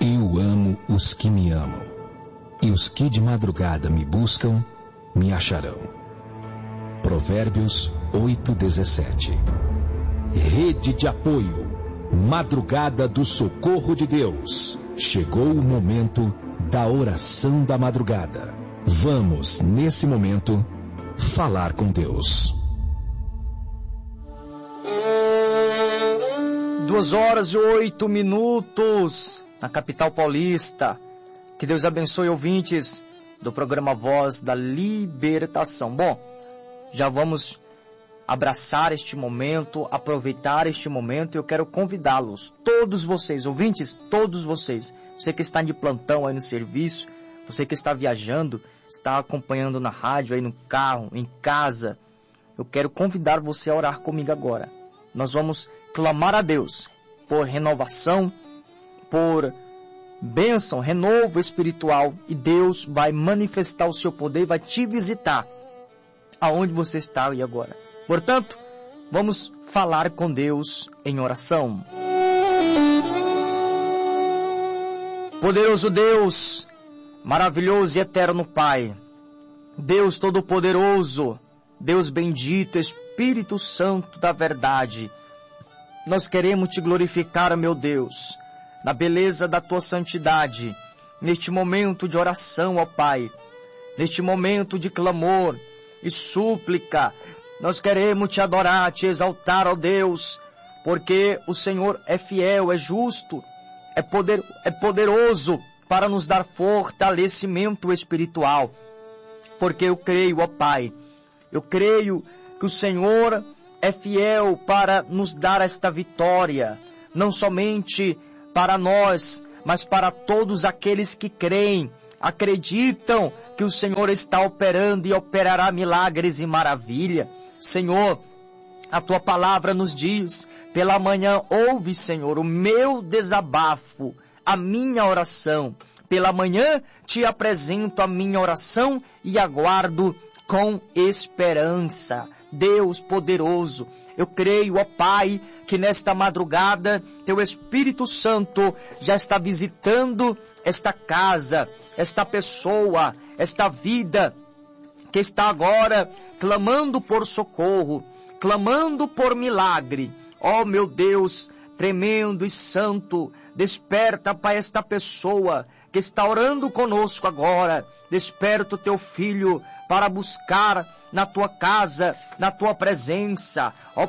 Eu amo os que me amam, e os que de madrugada me buscam, me acharão. Provérbios 8:17. Rede de apoio, Madrugada do Socorro de Deus. Chegou o momento da oração da madrugada. Vamos, nesse momento, falar com Deus. 2h08 na capital paulista. Que Deus abençoe ouvintes do programa Voz da Libertação. Bom, já vamos abraçar este momento, aproveitar este momento. Eu quero convidá-los, todos vocês, ouvintes, todos vocês, você que está de plantão aí no serviço, você que está viajando, está acompanhando na rádio, aí no carro, em casa, eu quero convidar você a orar comigo agora. Nós vamos clamar a Deus por renovação, por bênção, renovo espiritual, e Deus vai manifestar o seu poder, vai te visitar aonde você está aí agora. Portanto, vamos falar com Deus em oração. Poderoso Deus, maravilhoso e eterno Pai, Deus Todo-Poderoso, Deus bendito, Espírito Santo da verdade, nós queremos te glorificar, meu Deus, na beleza da tua santidade, neste momento de oração, ó Pai, neste momento de clamor e súplica. Nós queremos te adorar, te exaltar, ó Deus, porque o Senhor é fiel, é justo, é poderoso para nos dar fortalecimento espiritual. Porque eu creio, ó Pai, eu creio que o Senhor é fiel para nos dar esta vitória, não somente para nós, mas para todos aqueles que creem, acreditam que o Senhor está operando e operará milagres e maravilha. Senhor, a tua palavra nos diz, pela manhã ouve, Senhor, o meu desabafo, a minha oração. Pela manhã te apresento a minha oração e aguardo com esperança. Deus poderoso, eu creio, ó Pai, que nesta madrugada teu Espírito Santo já está visitando esta casa, esta pessoa, esta vida que está agora clamando por socorro, clamando por milagre. Ó meu Deus, tremendo e santo, desperta para esta pessoa que está orando conosco agora. Desperta o teu filho para buscar na tua casa, na tua presença. Ó,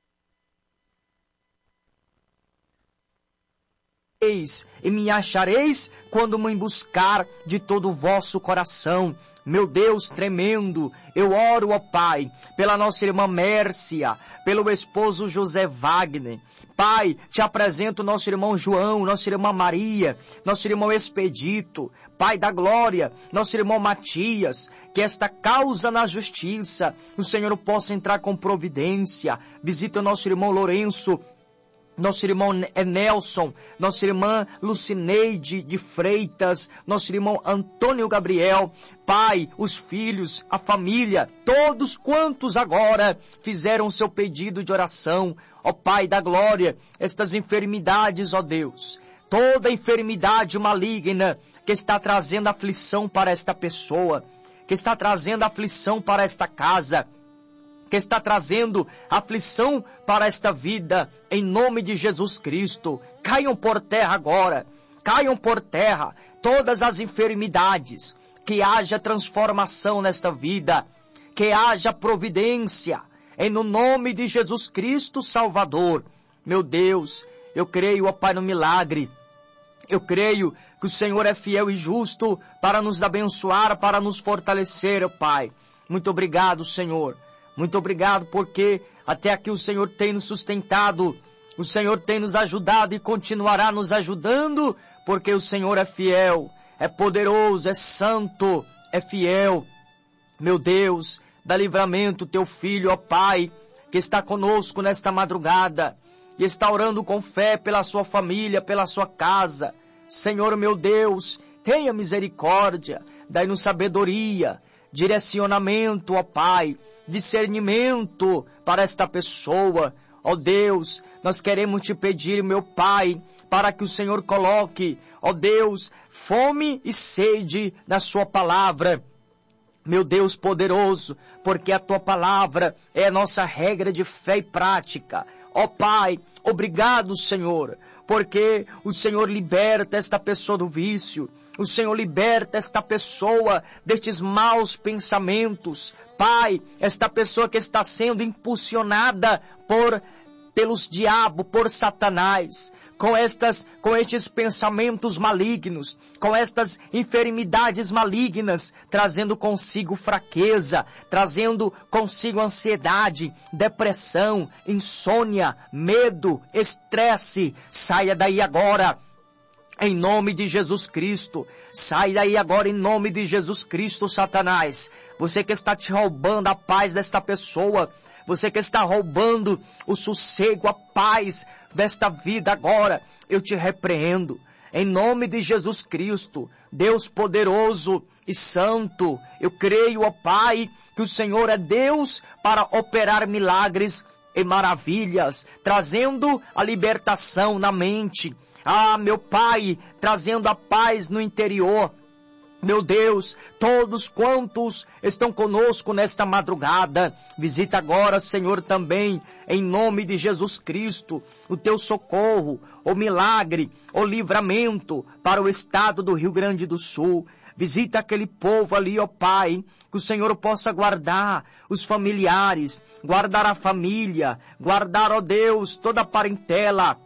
e me achareis quando me buscar de todo o vosso coração. Meu Deus tremendo, eu oro, ó Pai, pela nossa irmã Mércia, pelo esposo José Wagner. Pai, te apresento nosso irmão João, nossa irmã Maria, nosso irmão Expedito, Pai da glória, nosso irmão Matias, que esta causa na justiça, o Senhor possa entrar com providência. Visita o nosso irmão Lourenço, nosso irmão Nelson, nossa irmã Lucineide de Freitas, nosso irmão Antônio Gabriel. Pai, os filhos, a família, todos quantos agora fizeram seu pedido de oração. Ó Pai da glória, estas enfermidades, ó Deus, toda enfermidade maligna que está trazendo aflição para esta pessoa, que está trazendo aflição para esta casa, que está trazendo aflição para esta vida, em nome de Jesus Cristo, caiam por terra agora, caiam por terra todas as enfermidades, que haja transformação nesta vida, que haja providência, em no nome de Jesus Cristo Salvador. Meu Deus, eu creio, ó Pai, no milagre, eu creio que o Senhor é fiel e justo para nos abençoar, para nos fortalecer, ó Pai. Muito obrigado, Senhor. Muito obrigado porque até aqui o Senhor tem nos sustentado, o Senhor tem nos ajudado e continuará nos ajudando, porque o Senhor é fiel, é poderoso, é santo, é fiel. Meu Deus, dá livramento teu filho, ó Pai, que está conosco nesta madrugada e está orando com fé pela sua família, pela sua casa. Senhor meu Deus, tenha misericórdia, dai-nos sabedoria, direcionamento, ó Pai, discernimento para esta pessoa. Ó Deus, nós queremos te pedir, meu Pai, para que o Senhor coloque, ó Deus, fome e sede na sua palavra. Meu Deus poderoso, porque a tua palavra é a nossa regra de fé e prática. Ó Pai, obrigado, Senhor, porque o Senhor liberta esta pessoa do vício. O Senhor liberta esta pessoa destes maus pensamentos. Pai, esta pessoa que está sendo impulsionada pelos diabos, por Satanás, com estes pensamentos malignos, com estas enfermidades malignas, trazendo consigo fraqueza, trazendo consigo ansiedade, depressão, insônia, medo, estresse. Saia daí agora, em nome de Jesus Cristo. Sai daí agora em nome de Jesus Cristo, Satanás. Você que está te roubando a paz desta pessoa, você que está roubando o sossego, a paz desta vida agora, eu te repreendo. Em nome de Jesus Cristo, Deus poderoso e santo, eu creio, ó Pai, que o Senhor é Deus para operar milagres e maravilhas, trazendo a libertação na mente. Ah, meu Pai, trazendo a paz no interior. Meu Deus, todos quantos estão conosco nesta madrugada, visita agora, Senhor, também, em nome de Jesus Cristo, o teu socorro, o milagre, o livramento para o estado do Rio Grande do Sul. Visita aquele povo ali, ó Pai, que o Senhor possa guardar os familiares, guardar a família, guardar, ó Deus, toda a parentela.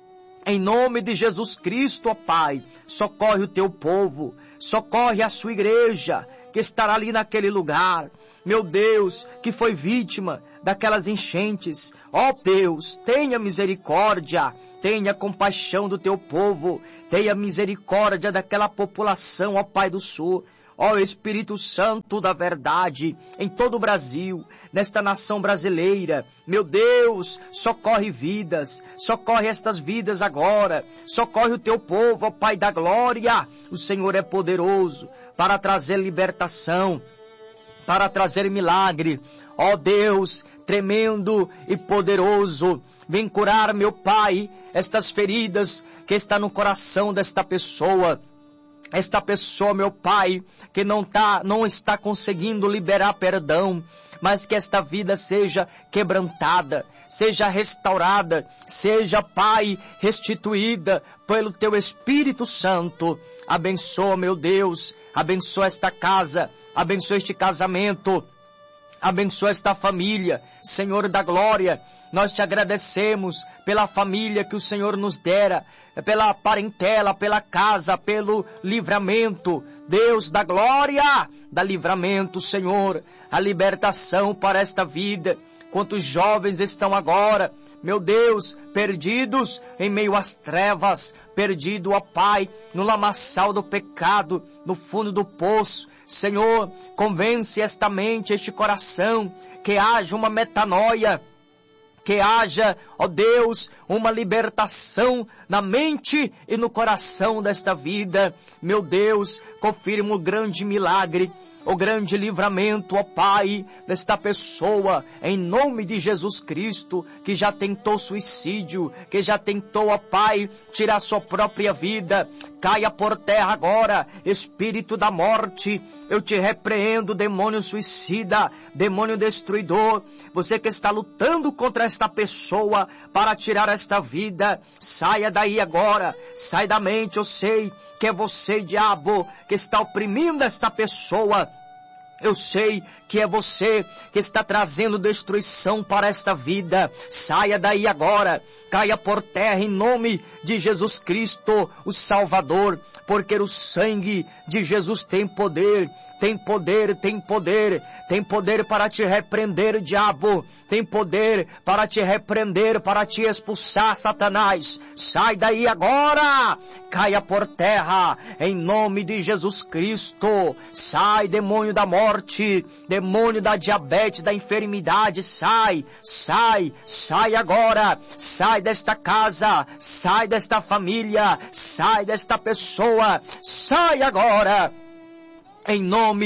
Em nome de Jesus Cristo, ó Pai, socorre o teu povo, socorre a sua igreja, que estará ali naquele lugar. Meu Deus, que foi vítima daquelas enchentes. Ó Deus, tenha misericórdia, tenha compaixão do teu povo, tenha misericórdia daquela população, ó Pai do Sul. Ó Espírito Santo da verdade, em todo o Brasil, nesta nação brasileira, meu Deus, socorre vidas, socorre estas vidas agora, socorre o teu povo, ó Pai da glória. O Senhor é poderoso para trazer libertação, para trazer milagre. Ó Deus, tremendo e poderoso, vem curar, meu Pai, estas feridas que estão no coração desta pessoa. Esta pessoa, meu Pai, que não está conseguindo liberar perdão, mas que esta vida seja quebrantada, seja restaurada, seja, Pai, restituída pelo Teu Espírito Santo. Abençoa, meu Deus, abençoa esta casa, abençoa este casamento, abençoa esta família, Senhor da glória. Nós te agradecemos pela família que o Senhor nos dera, pela parentela, pela casa, pelo livramento. Deus da glória, da livramento, Senhor, a libertação para esta vida. Quantos jovens estão agora, meu Deus, perdidos em meio às trevas, perdido, ó Pai, no lamaçal do pecado, no fundo do poço. Senhor, convence esta mente, este coração, que haja uma metanoia, que haja, ó Deus, uma libertação na mente e no coração desta vida. Meu Deus, confirma o grande milagre, o grande livramento, ó Pai, desta pessoa, em nome de Jesus Cristo, que já tentou suicídio, que já tentou, ó Pai, tirar sua própria vida. Caia por terra agora, espírito da morte. Eu te repreendo, demônio suicida, demônio destruidor. Você que está lutando contra esta pessoa para tirar esta vida, saia daí agora, sai da mente. Eu sei que é você, diabo, que está oprimindo esta pessoa. Eu sei que é você que está trazendo destruição para esta vida. Saia daí agora, caia por terra em nome de Jesus Cristo, o Salvador, porque o sangue de Jesus tem poder, tem poder, tem poder, tem poder para te repreender, diabo, tem poder para te repreender, para te expulsar, Satanás. Sai daí agora, caia por terra, em nome de Jesus Cristo. Sai, demônio da morte, demônio da diabetes, da enfermidade, sai, sai, sai agora, sai desta casa, sai desta família, sai desta pessoa, sai agora, em nome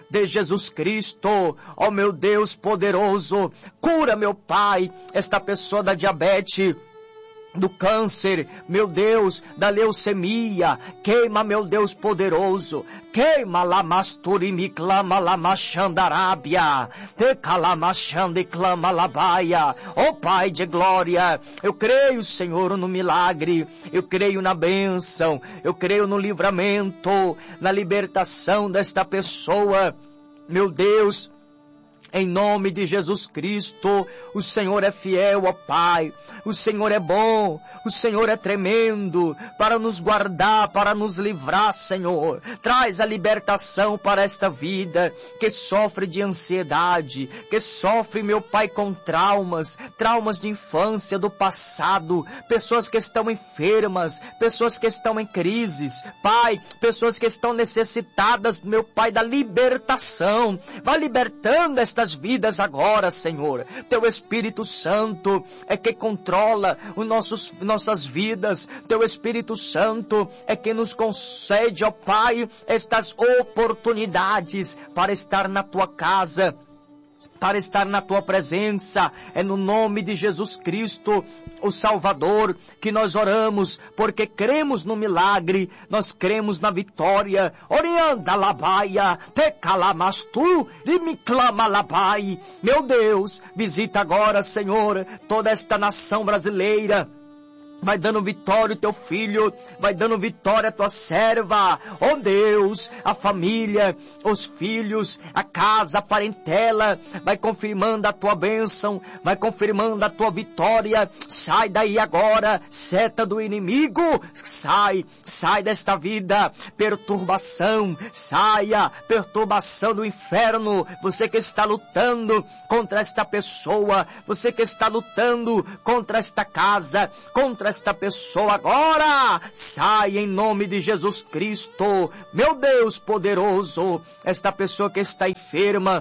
de Jesus Cristo. Ó meu Deus poderoso, cura, meu Pai, esta pessoa da diabetes, do câncer, meu Deus, da leucemia. Queima, meu Deus poderoso, queima lá, masturi, me clama lá, machandarábia, te calamachande, clama lá, baia. Ó Pai de glória, eu creio, Senhor, no milagre, eu creio na bênção, eu creio no livramento, na libertação desta pessoa, meu Deus. Em nome de Jesus Cristo, o Senhor é fiel, ó Pai, o Senhor é bom, o Senhor é tremendo, para nos guardar, para nos livrar, Senhor. Traz a libertação para esta vida, que sofre de ansiedade, que sofre, meu Pai, com traumas de infância, do passado, pessoas que estão enfermas, pessoas que estão em crises, Pai, pessoas que estão necessitadas, meu Pai, da libertação. Vai libertando estas vidas agora, Senhor. Teu Espírito Santo é que controla nossas vidas. Teu Espírito Santo é que nos concede, ó Pai, estas oportunidades para estar na Tua casa, para estar na Tua presença. É no nome de Jesus Cristo, o Salvador, que nós oramos, porque cremos no milagre, nós cremos na vitória. Orianda labaia, te calamastu, e me clama labai. Meu Deus, visita agora, Senhor, toda esta nação brasileira. Vai dando vitória o teu filho, vai dando vitória a tua serva. Oh Deus, a família, os filhos, a casa, a parentela, vai confirmando a tua bênção, vai confirmando a tua vitória. Sai daí agora, seta do inimigo, sai desta vida, perturbação, saia, perturbação do inferno. Você que está lutando contra esta pessoa, você que está lutando contra esta casa, contra esta pessoa agora, sai em nome de Jesus Cristo, meu Deus poderoso. Esta pessoa que está enferma,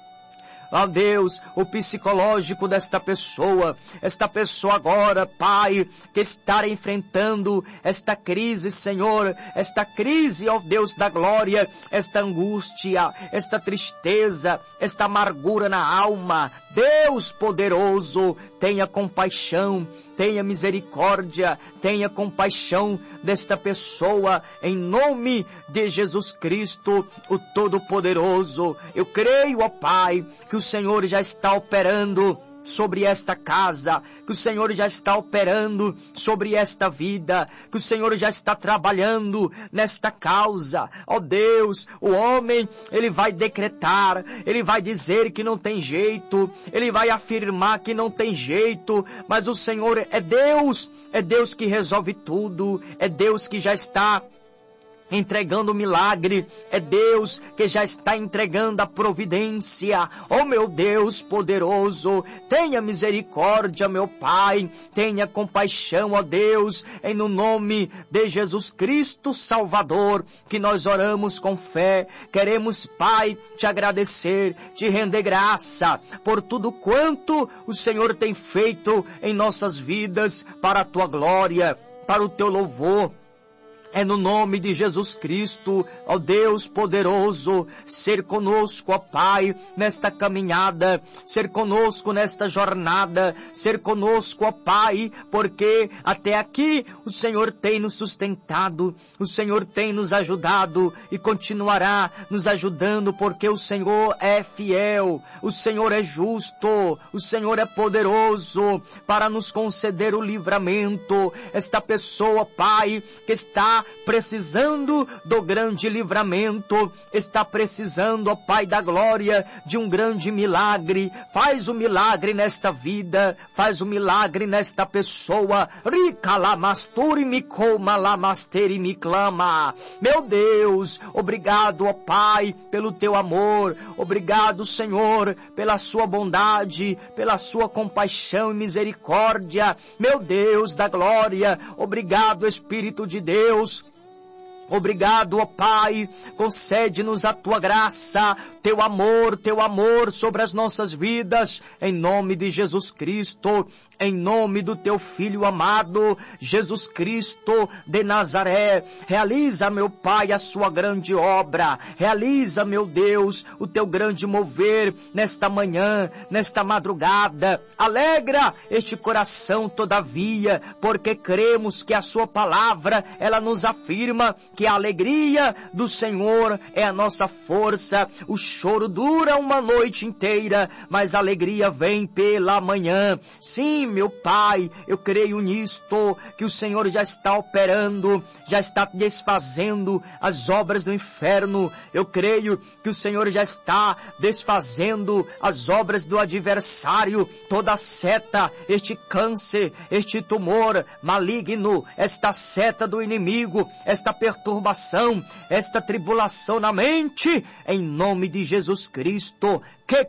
ó Deus, o psicológico desta pessoa, esta pessoa agora, Pai, que está enfrentando esta crise, Senhor, esta crise, ó Deus da glória, esta angústia, esta tristeza, esta amargura na alma. Deus poderoso, tenha compaixão, tenha misericórdia, tenha compaixão desta pessoa, em nome de Jesus Cristo, o Todo-Poderoso. Eu creio, ó Pai, que o Senhor já está operando sobre esta casa, que o Senhor já está operando sobre esta vida, que o Senhor já está trabalhando nesta causa. Ó Deus, o homem, ele vai decretar, ele vai dizer que não tem jeito, ele vai afirmar que não tem jeito, mas o Senhor é Deus que resolve tudo, é Deus que já está entregando o milagre, é Deus que já está entregando a providência. Oh meu Deus poderoso, tenha misericórdia, meu Pai, tenha compaixão, ó Deus, em no nome de Jesus Cristo Salvador, que nós oramos com fé. Queremos, Pai, te agradecer, te render graça por tudo quanto o Senhor tem feito em nossas vidas, para a tua glória, para o teu louvor. É no nome de Jesus Cristo, ó Deus poderoso, ser conosco, ó Pai, nesta caminhada, ser conosco nesta jornada, ser conosco, ó Pai, porque até aqui o Senhor tem nos sustentado, o Senhor tem nos ajudado e continuará nos ajudando, porque o Senhor é fiel, o Senhor é justo, o Senhor é poderoso para nos conceder o livramento. Esta pessoa, Pai, que está precisando do grande livramento, está precisando, ó Pai da glória, de um grande milagre. Faz o milagre nesta vida, faz o milagre nesta pessoa. Ricalamasturi me coma, lamasteri me clama. Meu Deus, obrigado, ó Pai, pelo teu amor, obrigado, Senhor, pela sua bondade, pela sua compaixão e misericórdia. Meu Deus da glória, obrigado, Espírito de Deus, Obrigado, ó Pai, concede-nos a tua graça, teu amor sobre as nossas vidas, em nome de Jesus Cristo, em nome do teu Filho amado, Jesus Cristo de Nazaré. Realiza, meu Pai, a sua grande obra, realiza, meu Deus, o teu grande mover nesta manhã, nesta madrugada. Alegra este coração, todavia, porque cremos que a sua palavra, ela nos afirma que a alegria do Senhor é a nossa força. O choro dura uma noite inteira, mas a alegria vem pela manhã. Sim, meu Pai, eu creio nisto, que o Senhor já está operando, já está desfazendo as obras do inferno. Eu creio que o Senhor já está desfazendo as obras do adversário, toda seta, este câncer, este tumor maligno, esta seta do inimigo, esta perturbação, esta tribulação na mente, em nome de Jesus Cristo. Que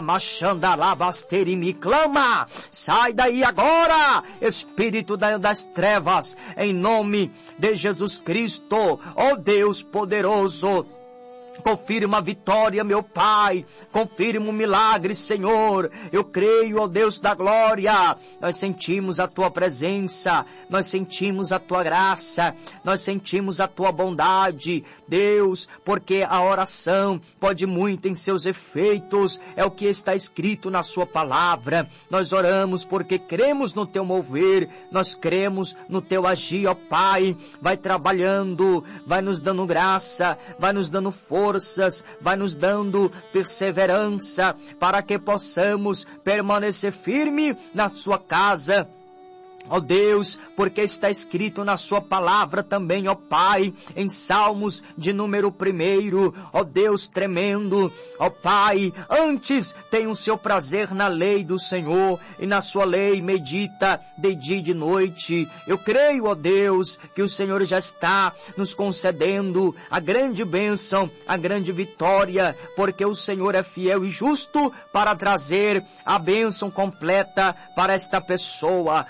calamachandalabasteri me clama, sai daí agora, espírito das trevas, em nome de Jesus Cristo, ó Deus poderoso. Confirma a vitória, meu Pai. Confirma o milagre, Senhor. Eu creio, ó Deus da glória. Nós sentimos a tua presença. Nós sentimos a tua graça. Nós sentimos a tua bondade, Deus, porque a oração pode muito em seus efeitos. É o que está escrito na sua palavra. Nós oramos porque cremos no teu mover. Nós cremos no teu agir, ó Pai. Vai trabalhando, vai nos dando graça, vai nos dando forças, vai nos dando perseverança para que possamos permanecer firme na sua casa. Ó Deus, porque está escrito na sua palavra também, ó Pai, em Salmos de número 1, ó Deus tremendo, ó Pai, antes tem o seu prazer na lei do Senhor, e na sua lei medita de dia e de noite. Eu creio, ó Deus, que o Senhor já está nos concedendo a grande bênção, a grande vitória, porque o Senhor é fiel e justo para trazer a bênção completa para esta pessoa.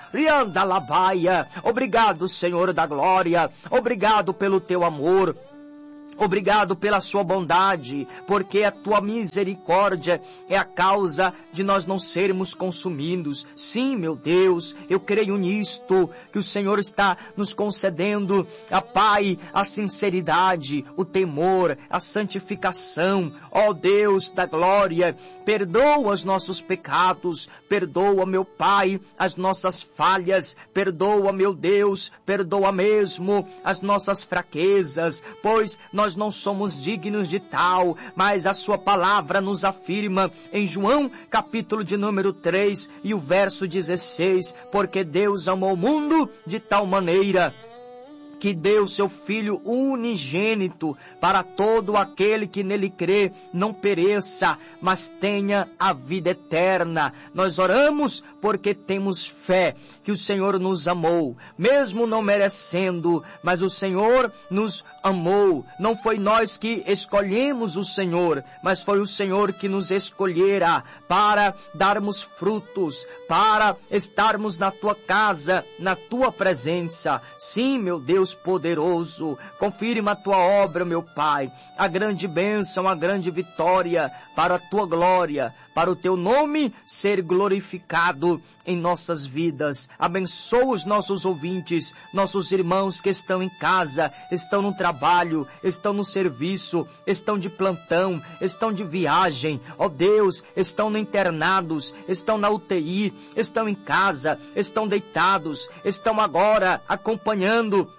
Obrigado, Senhor da glória. Obrigado pelo teu amor. Obrigado pela sua bondade, porque a tua misericórdia é a causa de nós não sermos consumidos. Sim, meu Deus, eu creio nisto, que o Senhor está nos concedendo, a Pai, a sinceridade, o temor, a santificação. Ó Deus da glória, perdoa os nossos pecados, perdoa, meu Pai, as nossas falhas, perdoa, meu Deus, perdoa mesmo as nossas fraquezas, pois nós não somos dignos de tal, mas a sua palavra nos afirma em João, capítulo de número 3 e o verso 16, porque Deus amou o mundo de tal maneira que deu seu Filho unigênito para todo aquele que nele crê não pereça, mas tenha a vida eterna. Nós oramos porque temos fé que o Senhor nos amou, mesmo não merecendo, mas o Senhor nos amou. Não foi nós que escolhemos o Senhor, mas foi o Senhor que nos escolhera para darmos frutos, para estarmos na tua casa, na tua presença. Sim, meu Deus poderoso, confirma a tua obra, meu Pai, a grande bênção, a grande vitória para a tua glória, para o teu nome ser glorificado em nossas vidas. Abençoa os nossos ouvintes, nossos irmãos que estão em casa, estão no trabalho, estão no serviço, estão de plantão, estão de viagem. Ó Deus, estão internados, estão na UTI, estão em casa, estão deitados, estão agora acompanhando,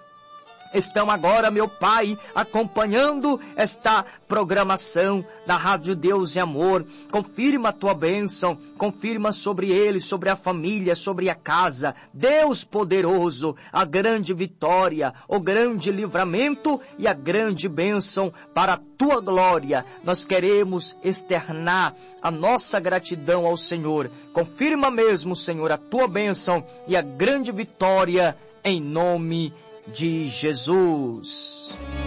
meu Pai, acompanhando esta programação da Rádio Deus e Amor. Confirma a tua bênção, confirma sobre eles, sobre a família, sobre a casa. Deus poderoso, a grande vitória, o grande livramento e a grande bênção para a tua glória. Nós queremos externar a nossa gratidão ao Senhor. Confirma mesmo, Senhor, a tua bênção e a grande vitória em nome de Jesus.